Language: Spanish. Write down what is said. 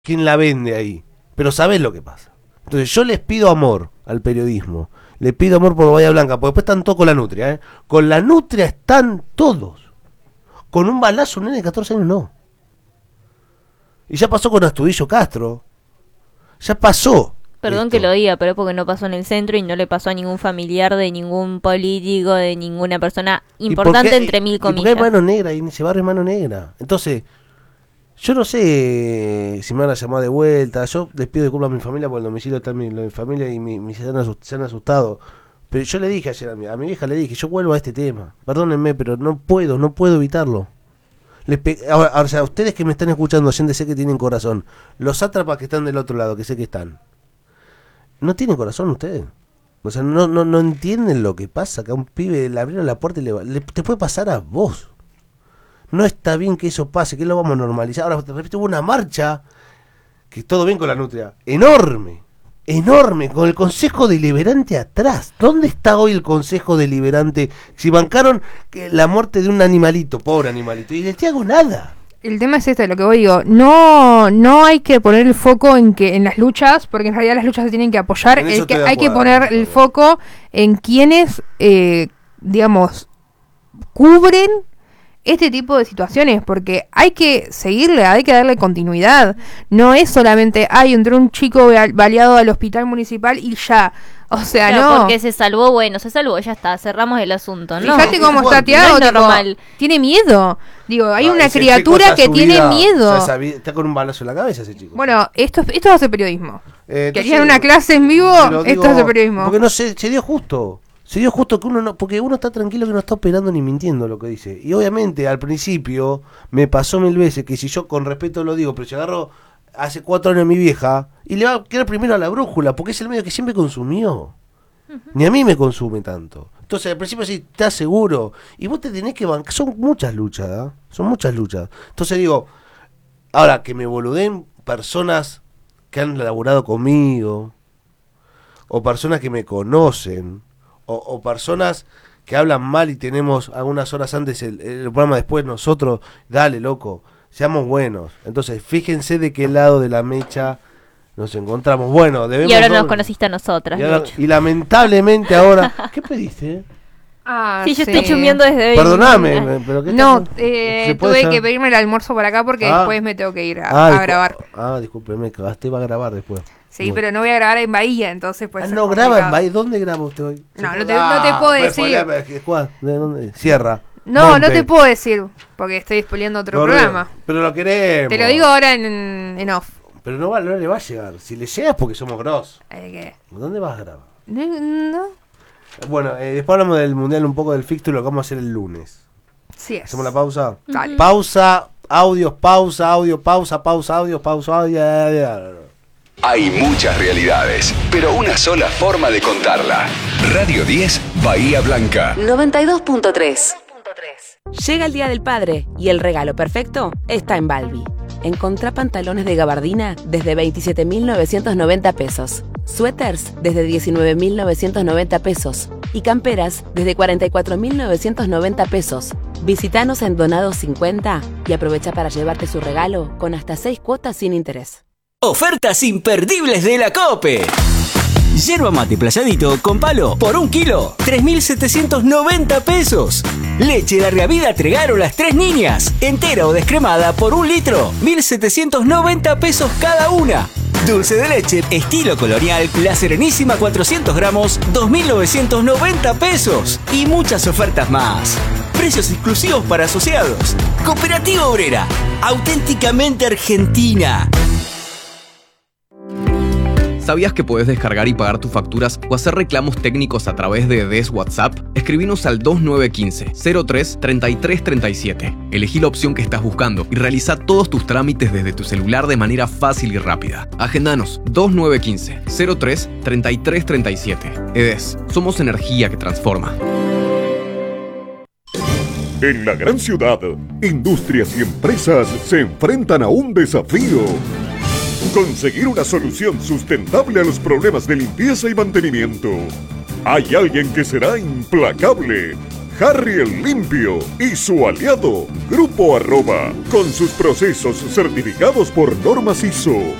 quién la vende ahí, pero sabés lo que pasa. Entonces yo les pido amor al periodismo, le pido amor por Bahía Blanca, porque después están todos con la nutria, Con la nutria están todos. Con un balazo un nene de 14 años no. Y ya pasó con Astudillo Castro. Ya pasó. Perdón esto. que lo diga, pero es porque no pasó en el centro y no le pasó a ningún familiar de ningún político, de ninguna persona importante, entre mil comillas. Porque hay mano negra y en ese barrio hay mano negra. Entonces, yo no sé si me van a llamar de vuelta. Yo les pido disculpas a mi familia porque el domicilio está en mi familia y se han asustado. Pero yo le dije ayer a mi vieja, le dije, yo vuelvo a este tema. Perdónenme, pero no puedo evitarlo. Ahora, o sea, ustedes que me están escuchando, oyentes, sé que tienen corazón. Los sátrapas que están del otro lado, que sé que están. ¿No tienen corazón ustedes? O sea, no entienden lo que pasa. Que a un pibe le abrieron la puerta y te puede pasar a vos. No está bien que eso pase, que lo vamos a normalizar. Ahora, de repente hubo una marcha, que todo bien con la nutria, enorme, con el Consejo Deliberante atrás. ¿Dónde está hoy el Consejo Deliberante? Si bancaron la muerte de un animalito, pobre animalito, y les hago nada. El tema es lo que voy digo, no hay que poner el foco en las luchas, porque en realidad las luchas se tienen que apoyar, hay que poner el foco en quienes, digamos, cubren este tipo de situaciones, porque hay que seguirle, hay que darle continuidad. No es solamente, entró un chico baleado al hospital municipal y ya. O sea, claro, no. Porque se salvó, ya está, cerramos el asunto, ¿no? Fíjate cómo está Tiago, no es normal. Tiene miedo. Digo, hay una criatura que tiene miedo. Está con un balazo en la cabeza ese chico. Bueno, esto hace periodismo. Querían una clase en vivo, esto hace periodismo. Porque no se dio justo. Se dio justo que uno no, porque uno está tranquilo que no está operando ni mintiendo lo que dice. Y obviamente al principio me pasó 1000 veces que si yo con respeto lo digo, pero si agarro hace 4 años a mi vieja y le va a quedar primero a la brújula, porque es el medio que siempre consumió. Ni a mí me consume tanto. Entonces al principio sí, ¿estás seguro? Y vos te tenés que bancar. Son muchas luchas, ¿eh? Son muchas luchas. Entonces digo, ahora que me boludeen personas que han laburado conmigo, o personas que me conocen, o personas que hablan mal y tenemos algunas horas antes el programa después nosotros, dale loco, seamos buenos. Entonces fíjense de qué lado de la mecha nos encontramos. Bueno, debemos... Y ahora nos conociste a nosotras. Y lamentablemente ahora... ¿Qué pediste? Sí, yo estoy chumeando desde hoy. Perdóname, pero ¿qué no, tuve que pedirme el almuerzo por acá porque después me tengo que ir a grabar. Discúlpeme, que va a grabar después. Sí, bueno. Pero no voy a grabar en Bahía, entonces pues. No graba en Bahía. ¿Dónde graba usted hoy? No te puedo decir. ¿De dónde? Sierra. No te puedo decir, porque estoy spoileando otro programa. Pero lo queremos. Te lo digo ahora en off. Pero no le va a llegar. Si le llega es porque somos grosos. ¿Qué? ¿Dónde vas a grabar? No. Bueno, después hablamos del mundial, un poco del fixture, lo que vamos a hacer el lunes. Sí es. ¿Hacemos la pausa? Dale. Pausa, audios, pausa, audio, pausa, audio, pausa, audio. Hay muchas realidades, pero una sola forma de contarla. Radio 10, Bahía Blanca. 92.3. Llega el Día del Padre y el regalo perfecto está en Balbi. Encontrá pantalones de gabardina desde 27.990 pesos, suéteres desde 19.990 pesos y camperas desde 44.990 pesos. Visítanos en Donado 50 y aprovecha para llevarte su regalo con hasta 6 cuotas sin interés. Ofertas imperdibles de la COPE. Yerba mate playadito con palo por 1 kilo, 3.790 pesos. Leche Larga Vida Tregaro Las 3 Niñas, entera o descremada por 1 litro, 1.790 pesos cada una. Dulce de leche estilo colonial La Serenísima 400 gramos, 2.990 pesos. Y muchas ofertas más. Precios exclusivos para asociados. Cooperativa Obrera, auténticamente argentina. ¿Sabías que podés descargar y pagar tus facturas o hacer reclamos técnicos a través de DES WhatsApp? Escribinos al 2915-03-3337. Elegí la opción que estás buscando y realiza todos tus trámites desde tu celular de manera fácil y rápida. Agendanos 2915-03-3337. EDES, somos energía que transforma. En la gran ciudad, industrias y empresas se enfrentan a un desafío. Conseguir una solución sustentable a los problemas de limpieza y mantenimiento. Hay alguien que será implacable. Harry el Limpio y su aliado, Grupo Arroba, con sus procesos certificados por normas ISO.